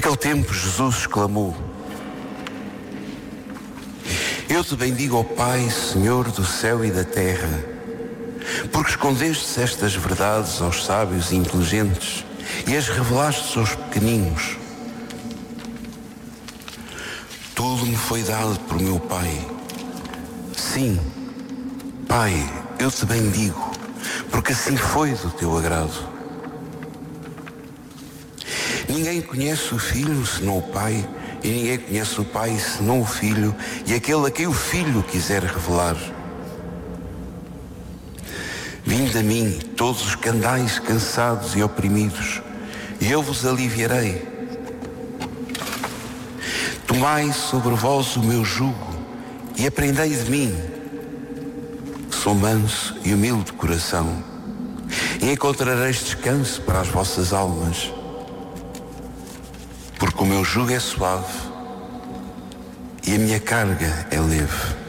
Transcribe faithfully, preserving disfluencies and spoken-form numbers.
Naquele tempo Jesus exclamou: eu te bendigo, ó Pai, Senhor do céu e da terra, porque escondestes estas verdades aos sábios e inteligentes e as revelaste aos pequeninos. Tudo me foi dado por meu Pai. Sim, Pai, eu te bendigo, porque assim foi do teu agrado. Ninguém conhece o Filho senão o Pai, e ninguém conhece o Pai senão o Filho e aquele a quem o Filho quiser revelar. Vinde a mim, todos os que andais cansados e oprimidos, e eu vos aliviarei. Tomai sobre vós o meu jugo e aprendei de mim, que sou manso e humilde de coração, e encontrareis descanso para as vossas almas, porque o meu jugo é suave e a minha carga é leve.